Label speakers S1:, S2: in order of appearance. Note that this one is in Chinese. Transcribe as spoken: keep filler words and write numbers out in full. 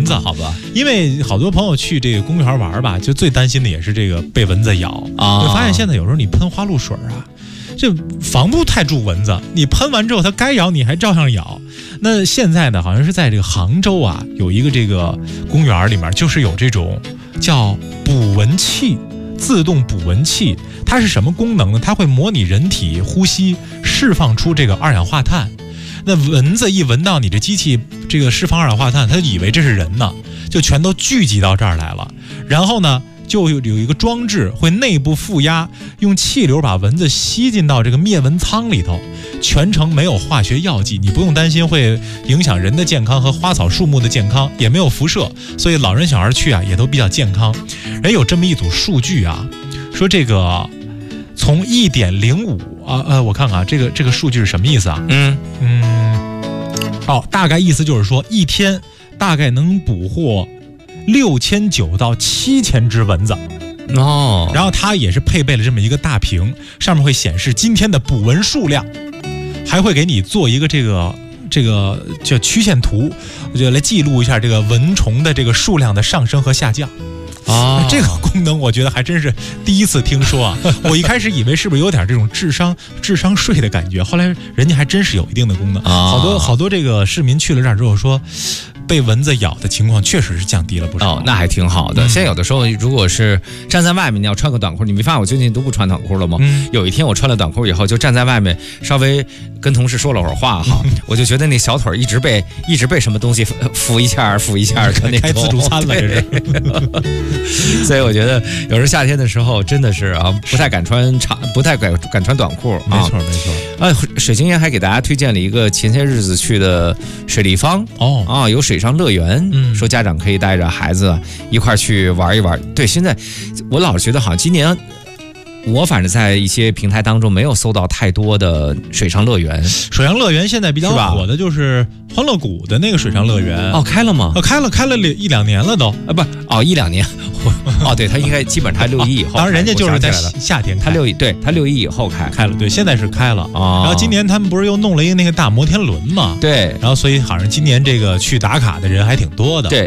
S1: 子，
S2: 好吧？
S1: 因为好多朋友去这个公园玩吧，就最担心的也是这个被蚊子咬啊。会发现现在有时候你喷花露水啊，这防不太住蚊子，你喷完之后它该咬你还照样咬。那现在呢，好像是在这个杭州啊，有一个这个公园里面，就是有这种叫捕蚊器。自动捕蚊器，它是什么功能呢？它会模拟人体呼吸，释放出这个二氧化碳。那蚊子一闻到你这机器这个释放二氧化碳，它就以为这是人呢，就全都聚集到这儿来了。然后呢，就有有一个装置会内部负压，用气流把蚊子吸进到这个灭蚊舱里头，全程没有化学药剂，你不用担心会影响人的健康和花草树木的健康，也没有辐射，所以老人小孩去啊也都比较健康。人有这么一组数据啊，说这个从一点零五啊呃，我看看啊，这个这个数据是什么意思啊？嗯嗯，哦，大概意思就是说一天大概能捕获六千九到七千只蚊子。哦，然后它也是配备了这么一个大屏，上面会显示今天的捕蚊数量，还会给你做一个这个这个叫曲线图，我觉得来记录一下这个蚊虫的这个数量的上升和下降。啊，这个功能我觉得还真是第一次听说啊！我一开始以为是不是有点这种智商智商税的感觉，后来人家还真是有一定的功能。啊、好多好多这个市民去了这儿之后说，被蚊子咬的情况确实是降低了不少。
S2: 哦，那还挺好的。嗯、现在有的时候，如果是站在外面，你要穿个短裤，你没发现我最近都不穿短裤了吗？嗯、有一天我穿了短裤以后，就站在外面，稍微跟同事说了会儿话哈，嗯、我就觉得那小腿一直被一直被什么东西扶一下扶一下的那种。
S1: 开自助餐了这是。
S2: 所以我觉得有时候夏天的时候真的是啊，不太敢穿长，不太敢敢穿短裤。
S1: 没错没错。
S2: 啊，水晶岩还给大家推荐了一个前些日子去的水立方哦啊，有水上乐园，嗯，说家长可以带着孩子一块去玩一玩。对，现在我老是觉得好像今年。我反正在一些平台当中没有搜到太多的水上乐园。
S1: 水上乐园现在比较火的就是欢乐谷的那个水上乐园。
S2: 哦，开了吗？
S1: 哦，开了，开了一两年了都。啊，
S2: 不，哦，一两年。哦，对，他应该基本上他六一以后、哦。
S1: 当然，人家就是在夏天开，
S2: 他六一，对他六一以后开
S1: 开了。对，现在是开了。哦。然后今年他们不是又弄了一个那个大摩天轮嘛？
S2: 对。
S1: 然后所以好像今年这个去打卡的人还挺多的。
S2: 对。